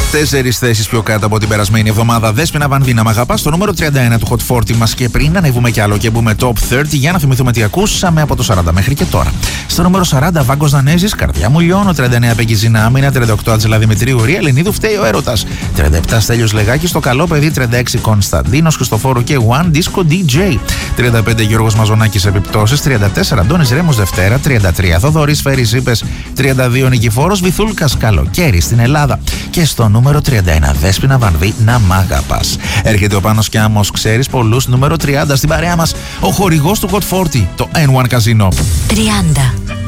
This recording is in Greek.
4 θέσεις πιο κάτω από την περασμένη εβδομάδα. Δέσποινα Βανδίνα, μ' αγαπάς, στο νούμερο 31 του Hot 40 μας. Και πριν ανέβουμε κι άλλο και μπούμε top 30 για να θυμηθούμε τι ακούσαμε από το 40 μέχρι και τώρα. Στο νούμερο 40 Βάγκος Δανέζης, Καρδιά μου λιώνω. 39 Πεγκιζίνα Άμυνα. 38 Άτζελα Δημητρίου, Ρία Ελληνίδου, Φταίει ο έρωτας. 37 Στέλιος Λεγάκης, Το καλό παιδί. 36 Κωνσταντίνος Χριστοφόρου και One Disco DJ. 35 Γιώργος Μαζονάκης, Επιπτώσεις. 34 Αντώνης Ρέμος, Δευτέρα. 33 Θοδωρής Φέρης Ήπες. 32 Νικηφόρος Βυθούλκας, Καλοκαίρι στην Ελλάδα. Και στο νούμερο 31 Δέσποινα Βανδύ, Να μ' αγαπάς. Έρχεται ο Πάνος και Άμμος, ξέρεις πολλούς. Νούμερο 30 στην παρέα μας, ο χορηγός του Hot 40, το N1 Casino. 30.